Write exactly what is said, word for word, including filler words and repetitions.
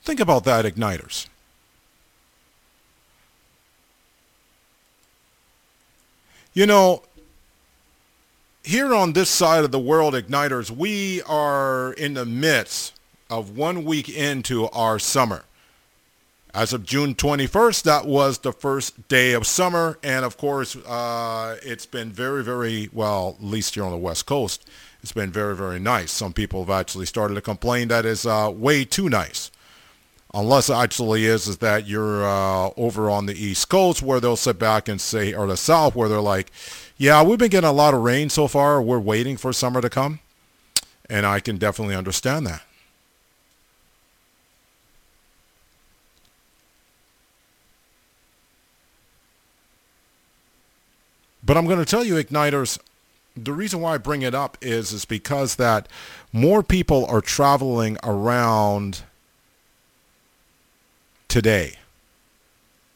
Think about that, Igniters. You know, here on this side of the world, Igniters, we are in the midst of one week into our summer. As of June twenty-first, that was the first day of summer. And of course, uh, it's been very, very, well, at least here on the West Coast, it's been very, very nice. Some people have actually started to complain that it's uh, way too nice. Unless it actually is, is that you're uh, over on the East Coast where they'll sit back and say, or the South where they're like, yeah, we've been getting a lot of rain so far. We're waiting for summer to come. And I can definitely understand that. But I'm going to tell you, Igniters, the reason why I bring it up is, is because that more people are traveling around today.